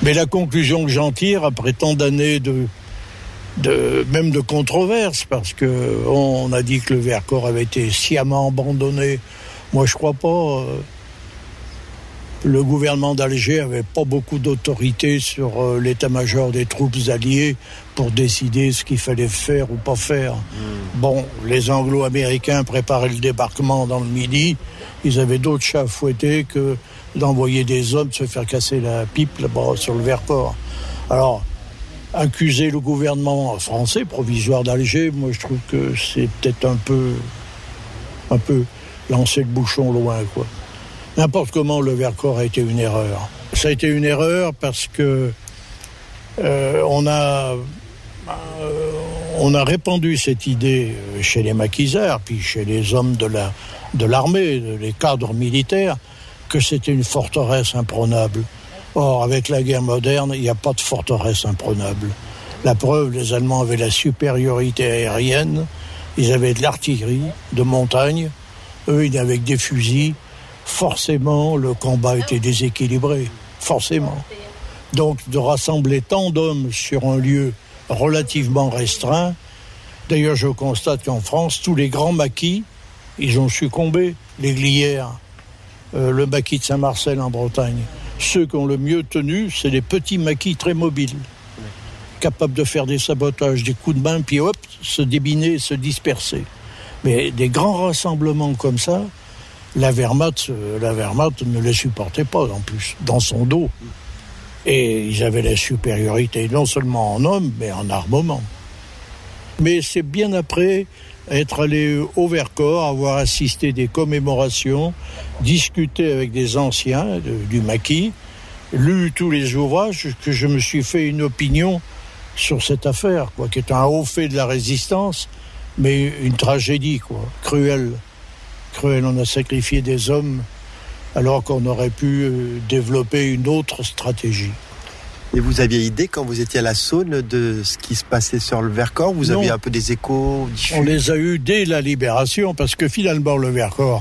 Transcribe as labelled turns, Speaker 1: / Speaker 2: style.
Speaker 1: Mais la conclusion que j'en tire, après tant d'années même de controverses, parce que on a dit que le Vercors avait été sciemment abandonné. Moi, je crois pas. Le gouvernement d'Alger avait pas beaucoup d'autorité sur l'état-major des troupes alliées pour décider ce qu'il fallait faire ou pas faire. Bon, les Anglo-Américains préparaient le débarquement dans le Midi. Ils avaient d'autres chats à fouetter que d'envoyer des hommes se faire casser la pipe là-bas sur le Vercors. Alors, accuser le gouvernement français provisoire d'Alger, moi je trouve que c'est peut-être un peu lancer le bouchon loin, quoi. N'importe comment, le Vercors a été une erreur. Ça a été une erreur parce que on a répandu cette idée chez les maquisards, puis chez les hommes de l'armée, les cadres militaires, que c'était une forteresse imprenable. Or, avec la guerre moderne, il n'y a pas de forteresse imprenable. La preuve, les Allemands avaient la supériorité aérienne, ils avaient de l'artillerie, de montagne, eux, ils avaient des fusils. Forcément, le combat était déséquilibré. Forcément. Donc, de rassembler tant d'hommes sur un lieu relativement restreint. D'ailleurs, je constate qu'en France, tous les grands maquis, ils ont succombé. Les Glières, le maquis de Saint-Marcel en Bretagne. Ceux qui ont le mieux tenu, c'est les petits maquis très mobiles, capables de faire des sabotages, des coups de main, puis hop, se débiner, se disperser. Mais des grands rassemblements comme ça, la Wehrmacht ne les supportait pas, en plus, dans son dos. Et ils avaient la supériorité, non seulement en hommes, mais en armement. Mais c'est bien après être allé au Vercors, avoir assisté des commémorations, discuté avec des anciens du maquis, lu tous les ouvrages, que je me suis fait une opinion sur cette affaire, quoi, qui est un haut fait de la résistance, mais une tragédie, quoi, cruelle. On a sacrifié des hommes alors qu'on aurait pu développer une autre stratégie.
Speaker 2: Et vous aviez idée, quand vous étiez à la Saône, de ce qui se passait sur le Vercors ? Vous aviez un peu des échos diffus ?
Speaker 1: On les a eus dès la libération, parce que finalement le Vercors,